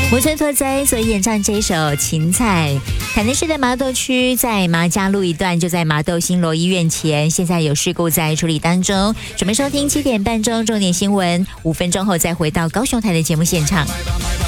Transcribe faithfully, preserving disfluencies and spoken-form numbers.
木村拓哉所演唱这首《芹菜》。台南市的麻豆区在麻家路一段，就在麻豆新罗医院前，现在有事故在处理当中。准备收听七点半钟重点新闻，五分钟后再回到高雄台的节目现场。